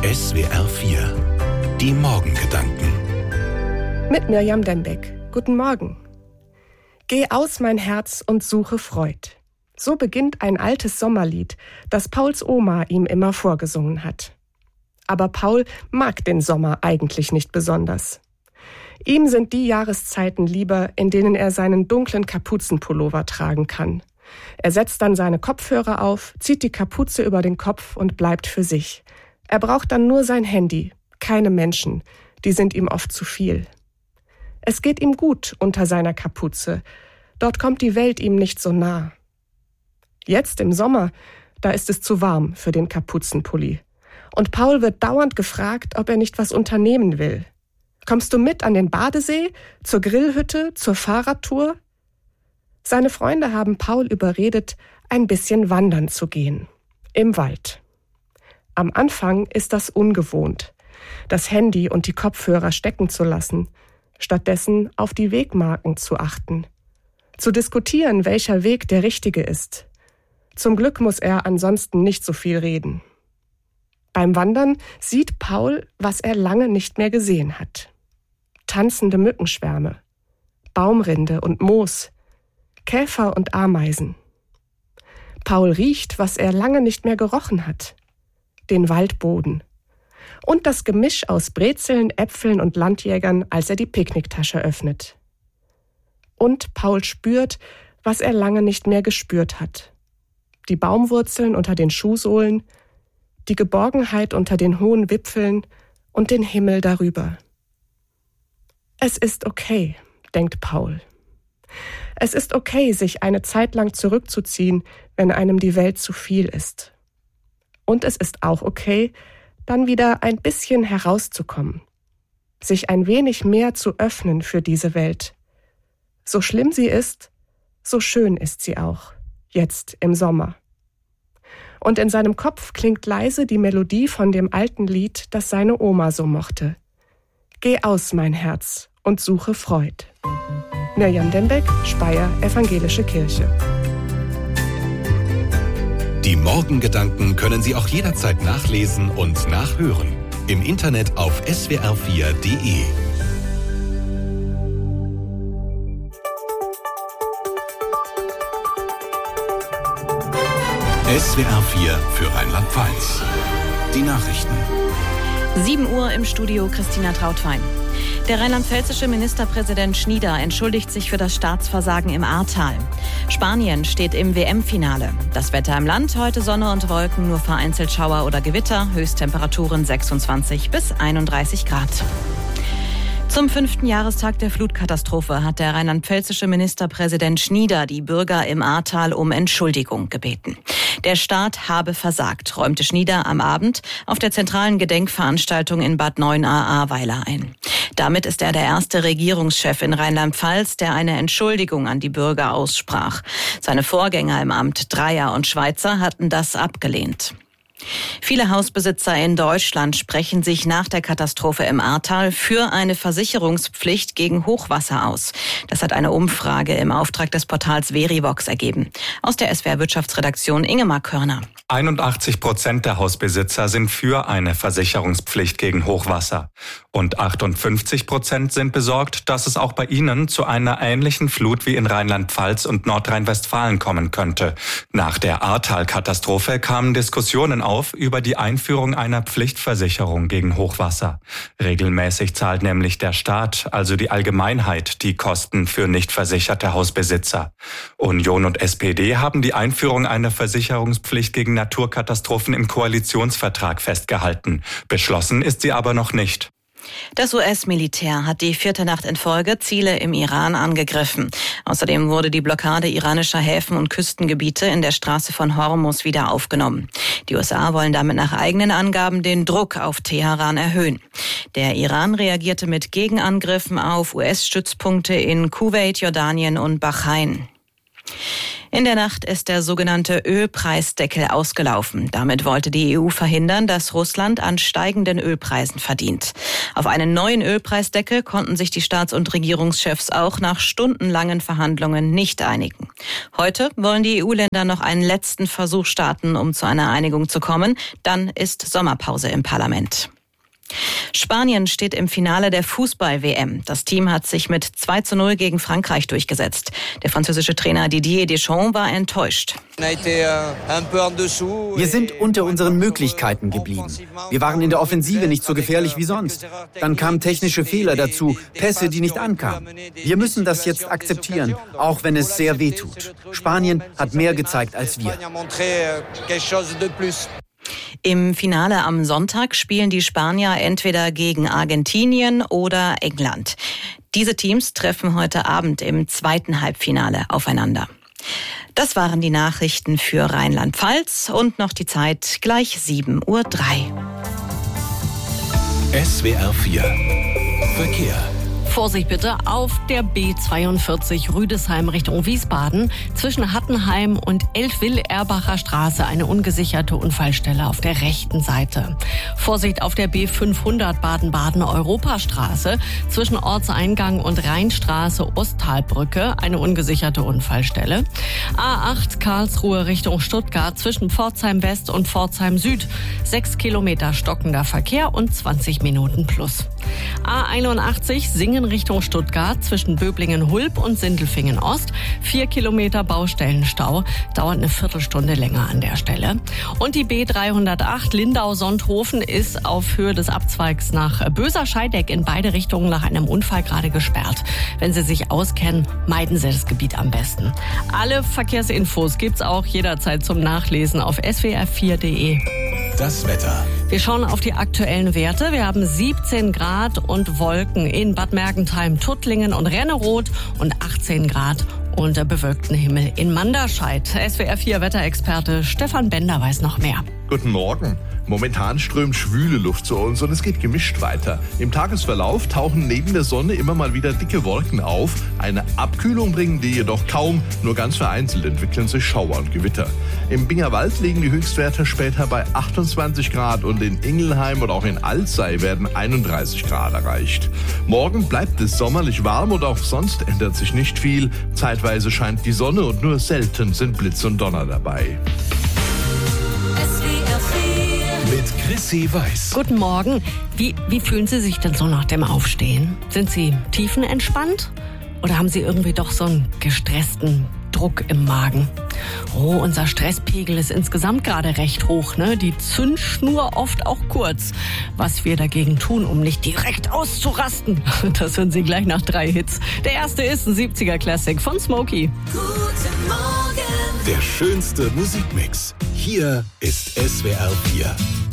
SWR 4 Die Morgengedanken. Mit Mirjam Dembeck. Guten Morgen. Geh aus, mein Herz, und suche Freud. So beginnt ein altes Sommerlied, das Pauls Oma ihm immer vorgesungen hat. Aber Paul mag den Sommer eigentlich nicht besonders. Ihm sind die Jahreszeiten lieber, in denen er seinen dunklen Kapuzenpullover tragen kann. Er setzt dann seine Kopfhörer auf, zieht die Kapuze über den Kopf und bleibt für sich. Er braucht dann nur sein Handy, keine Menschen, die sind ihm oft zu viel. Es geht ihm gut unter seiner Kapuze, dort kommt die Welt ihm nicht so nah. Jetzt im Sommer, da ist es zu warm für den Kapuzenpulli. Und Paul wird dauernd gefragt, ob er nicht was unternehmen will. Kommst du mit an den Badesee, zur Grillhütte, zur Fahrradtour? Seine Freunde haben Paul überredet, ein bisschen wandern zu gehen. Im Wald. Am Anfang ist das ungewohnt, das Handy und die Kopfhörer stecken zu lassen, stattdessen auf die Wegmarken zu achten, zu diskutieren, welcher Weg der richtige ist. Zum Glück muss er ansonsten nicht so viel reden. Beim Wandern sieht Paul, was er lange nicht mehr gesehen hat. Tanzende Mückenschwärme, Baumrinde und Moos, Käfer und Ameisen. Paul riecht, was er lange nicht mehr gerochen hat. Den Waldboden. Und das Gemisch aus Brezeln, Äpfeln und Landjägern, als er die Picknicktasche öffnet. Und Paul spürt, was er lange nicht mehr gespürt hat. Die Baumwurzeln unter den Schuhsohlen, die Geborgenheit unter den hohen Wipfeln und den Himmel darüber. Es ist okay, denkt Paul. Es ist okay, sich eine Zeit lang zurückzuziehen, wenn einem die Welt zu viel ist. Und es ist auch okay, dann wieder ein bisschen herauszukommen, sich ein wenig mehr zu öffnen für diese Welt. So schlimm sie ist, so schön ist sie auch, jetzt im Sommer. Und in seinem Kopf klingt leise die Melodie von dem alten Lied, das seine Oma so mochte. Geh aus, mein Herz, und suche Freud. Mirjam Dembeck, Speyer, Evangelische Kirche. Die Morgengedanken können Sie auch jederzeit nachlesen und nachhören. Im Internet auf swr4.de. SWR 4 für Rheinland-Pfalz. Die Nachrichten. 7 Uhr im Studio Christina Trautwein. Der rheinland-pfälzische Ministerpräsident Schnieder entschuldigt sich für das Staatsversagen im Ahrtal. Spanien steht im WM-Finale. Das Wetter im Land: heute Sonne und Wolken, nur vereinzelt Schauer oder Gewitter. Höchsttemperaturen 26 bis 31 Grad. Zum 5. Jahrestag der Flutkatastrophe hat der rheinland-pfälzische Ministerpräsident Schnieder die Bürger im Ahrtal um Entschuldigung gebeten. Der Staat habe versagt, räumte Schnieder am Abend auf der zentralen Gedenkveranstaltung in Bad Neuenahr-Ahrweiler ein. Damit ist er der erste Regierungschef in Rheinland-Pfalz, der eine Entschuldigung an die Bürger aussprach. Seine Vorgänger im Amt, Dreyer und Schweizer, hatten das abgelehnt. Viele Hausbesitzer in Deutschland sprechen sich nach der Katastrophe im Ahrtal für eine Versicherungspflicht gegen Hochwasser aus. Das hat eine Umfrage im Auftrag des Portals Verivox ergeben. Aus der SWR-Wirtschaftsredaktion Ingemar Körner. 81% der Hausbesitzer sind für eine Versicherungspflicht gegen Hochwasser. Und 58% sind besorgt, dass es auch bei ihnen zu einer ähnlichen Flut wie in Rheinland-Pfalz und Nordrhein-Westfalen kommen könnte. Nach der Ahrtal-Katastrophe kamen Diskussionen auf über die Einführung einer Pflichtversicherung gegen Hochwasser. Regelmäßig zahlt nämlich der Staat, also die Allgemeinheit, die Kosten für nicht versicherte Hausbesitzer. Union und SPD haben die Einführung einer Versicherungspflicht gegen Naturkatastrophen im Koalitionsvertrag festgehalten. Beschlossen ist sie aber noch nicht. Das US-Militär hat die 4. Nacht in Folge Ziele im Iran angegriffen. Außerdem wurde die Blockade iranischer Häfen und Küstengebiete in der Straße von Hormuz wieder aufgenommen. Die USA wollen damit nach eigenen Angaben den Druck auf Teheran erhöhen. Der Iran reagierte mit Gegenangriffen auf US-Stützpunkte in Kuwait, Jordanien und Bahrain. In der Nacht ist der sogenannte Ölpreisdeckel ausgelaufen. Damit wollte die EU verhindern, dass Russland an steigenden Ölpreisen verdient. Auf einen neuen Ölpreisdeckel konnten sich die Staats- und Regierungschefs auch nach stundenlangen Verhandlungen nicht einigen. Heute wollen die EU-Länder noch einen letzten Versuch starten, um zu einer Einigung zu kommen. Dann ist Sommerpause im Parlament. Spanien steht im Finale der Fußball-WM. Das Team hat sich mit 2:0 gegen Frankreich durchgesetzt. Der französische Trainer Didier Deschamps war enttäuscht. Wir sind unter unseren Möglichkeiten geblieben. Wir waren in der Offensive nicht so gefährlich wie sonst. Dann kamen technische Fehler dazu, Pässe, die nicht ankamen. Wir müssen das jetzt akzeptieren, auch wenn es sehr weh tut. Spanien hat mehr gezeigt als wir. Im Finale am Sonntag spielen die Spanier entweder gegen Argentinien oder England. Diese Teams treffen heute Abend im zweiten Halbfinale aufeinander. Das waren die Nachrichten für Rheinland-Pfalz und noch die Zeit gleich 7:03 Uhr. SWR 4 Verkehr. Vorsicht bitte auf der B42 Rüdesheim Richtung Wiesbaden. Zwischen Hattenheim und Eltville-Erbacher Straße eine ungesicherte Unfallstelle auf der rechten Seite. Vorsicht auf der B500 Baden-Baden Europastraße. Zwischen Ortseingang und Rheinstraße Osttalbrücke eine ungesicherte Unfallstelle. A8 Karlsruhe Richtung Stuttgart zwischen Pforzheim West und Pforzheim Süd. 6 Kilometer stockender Verkehr und 20 Minuten plus. A81 Singen Richtung Stuttgart zwischen Böblingen-Hulb und Sindelfingen-Ost. 4 Kilometer Baustellenstau, dauert eine Viertelstunde länger an der Stelle. Und die B308 Lindau-Sonthofen ist auf Höhe des Abzweigs nach Böser-Scheideck in beide Richtungen nach einem Unfall gerade gesperrt. Wenn Sie sich auskennen, meiden Sie das Gebiet am besten. Alle Verkehrsinfos gibt's auch jederzeit zum Nachlesen auf swr4.de. Das Wetter. Wir schauen auf die aktuellen Werte. Wir haben 17 Grad und Wolken in Bad Mergentheim, Tuttlingen und Renneroth und 18 Grad und bewölkten Himmel in Manderscheid. SWR4 Wetterexperte Stefan Bender weiß noch mehr. Guten Morgen. Momentan strömt schwüle Luft zu uns und es geht gemischt weiter. Im Tagesverlauf tauchen neben der Sonne immer mal wieder dicke Wolken auf. Eine Abkühlung bringen die jedoch kaum, nur ganz vereinzelt entwickeln sich Schauer und Gewitter. Im Bingerwald liegen die Höchstwerte später bei 28 Grad und in Ingelheim und auch in Alzey werden 31 Grad erreicht. Morgen bleibt es sommerlich warm und auch sonst ändert sich nicht viel. Zeitweise scheint die Sonne und nur selten sind Blitz und Donner dabei. Mit Chrissy Weiß. Guten Morgen. Wie fühlen Sie sich denn so nach dem Aufstehen? Sind Sie tiefenentspannt? Oder haben Sie irgendwie doch so einen gestressten Druck im Magen? Oh, unser Stresspegel ist insgesamt gerade recht hoch, ne? Die Zündschnur oft auch kurz. Was wir dagegen tun, um nicht direkt auszurasten, das hören Sie gleich nach 3 Hits. Der erste ist ein 70er-Classic von Smokey. Guten Morgen. Der schönste Musikmix. Hier ist SWR 4.